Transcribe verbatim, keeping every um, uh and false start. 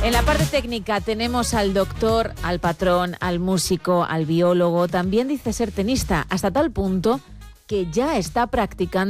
En la parte técnica tenemos al doctor, al patrón, al músico, al biólogo. También dice ser tenista, hasta tal punto que ya está practicando